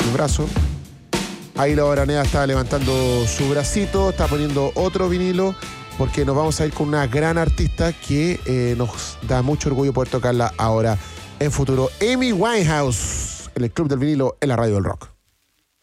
el brazo. Ahí la Araneda está levantando su bracito, está poniendo otro vinilo, porque nos vamos a ir con una gran artista que nos da mucho orgullo poder tocarla ahora en futuro. Amy Winehouse, en el Club del Vinilo, en la Radio del Rock.